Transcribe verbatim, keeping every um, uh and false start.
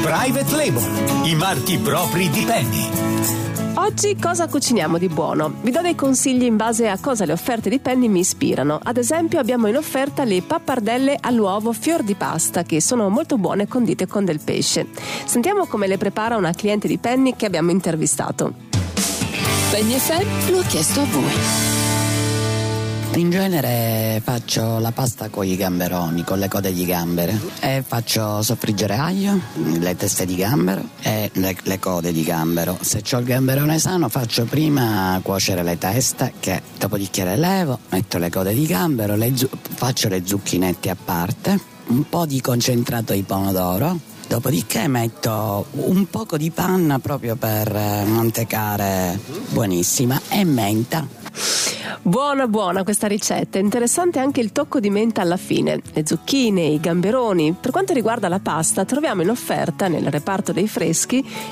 Private Label, i marchi propri di Penny. Oggi cosa cuciniamo di buono? Vi do dei consigli in base a cosa le offerte di Penny mi ispirano. Ad esempio abbiamo in offerta le pappardelle all'uovo fior di pasta, che sono molto buone condite con del pesce. Sentiamo come le prepara una cliente di Penny che abbiamo intervistato. Penny F M lo ha chiesto a voi. In genere faccio la pasta con i gamberoni, con le code di gambero, e faccio soffriggere aglio, le teste di gambero e le, le code di gambero. Se ho il gamberone sano faccio prima cuocere le teste, che dopodiché le levo, metto le code di gambero, le zu- faccio le zucchinette a parte, un po' di concentrato di pomodoro. Dopodiché metto un poco di panna proprio per mantecare, buonissima, e menta. Buona buona questa ricetta, interessante anche il tocco di menta alla fine. Le zucchine, i gamberoni. Per quanto riguarda la pasta, troviamo in offerta nel reparto dei freschi